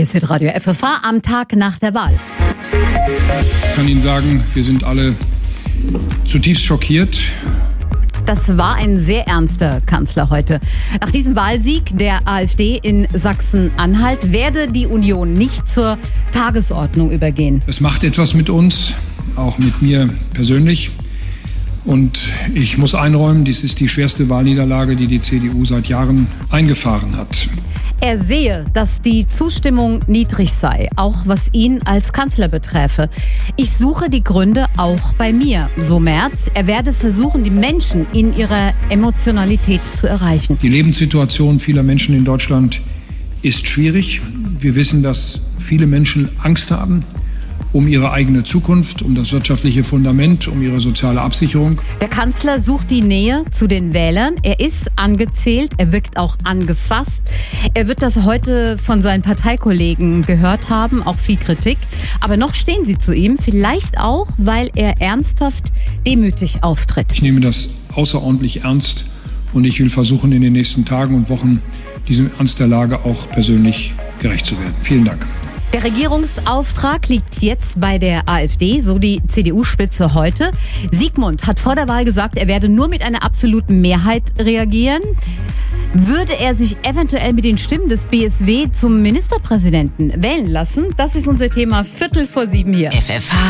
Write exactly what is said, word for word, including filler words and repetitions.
Hier ist Radio F F H am Tag nach der Wahl. Ich kann Ihnen sagen, wir sind alle zutiefst schockiert. Das war ein sehr ernster Kanzler heute. Nach diesem Wahlsieg der AfD in Sachsen-Anhalt werde die Union nicht zur Tagesordnung übergehen. Es macht etwas mit uns, auch mit mir persönlich. Und ich muss einräumen, dies ist die schwerste Wahlniederlage, die die C D U seit Jahren eingefahren hat. Er sehe, dass die Zustimmung niedrig sei, auch was ihn als Kanzler beträfe. Ich suche die Gründe auch bei mir, so Merz. Er werde versuchen, die Menschen in ihrer Emotionalität zu erreichen. Die Lebenssituation vieler Menschen in Deutschland ist schwierig. Wir wissen, dass viele Menschen Angst haben um ihre eigene Zukunft, um das wirtschaftliche Fundament, um ihre soziale Absicherung. Der Kanzler sucht die Nähe zu den Wählern. Er ist angezählt, er wirkt auch angefasst. Er wird das heute von seinen Parteikollegen gehört haben, auch viel Kritik. Aber noch stehen sie zu ihm, vielleicht auch, weil er ernsthaft demütig auftritt. Ich nehme das außerordentlich ernst und ich will versuchen, in den nächsten Tagen und Wochen diesem Ernst der Lage auch persönlich gerecht zu werden. Vielen Dank. Der Regierungsauftrag liegt jetzt bei der AfD, so die C D U-Spitze heute. Sigmund hat vor der Wahl gesagt, er werde nur mit einer absoluten Mehrheit reagieren. Würde er sich eventuell mit den Stimmen des B S W zum Ministerpräsidenten wählen lassen? Das ist unser Thema Viertel vor sieben hier. F F H